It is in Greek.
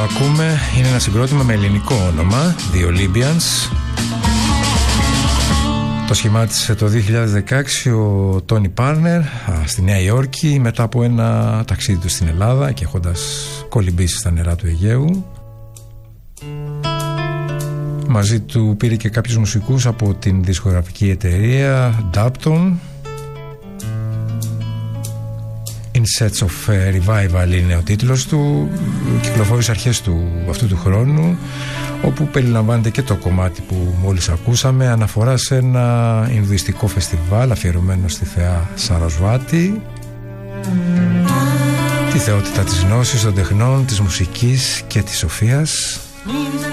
ακούμε είναι ένα συγκρότημα με ελληνικό όνομα, The Olympians. Το σχημάτισε το 2016 ο Τόνι Πάρνερ στη Νέα Υόρκη μετά από ένα ταξίδι του στην Ελλάδα και έχοντας κολυμπήσει στα νερά του Αιγαίου. Μαζί του πήρε και κάποιους μουσικούς από την δισκογραφική εταιρεία Dapton. In Search of Revival είναι ο τίτλος του, κυκλοφόρησε αρχές αυτού του χρόνου, όπου περιλαμβάνεται και το κομμάτι που μόλις ακούσαμε, αναφορά σε ένα ινδουιστικό φεστιβάλ αφιερωμένο στη θεά Σαρασβάτη, τη θεότητα της γνώσης, των τεχνών, της μουσικής και της σοφίας.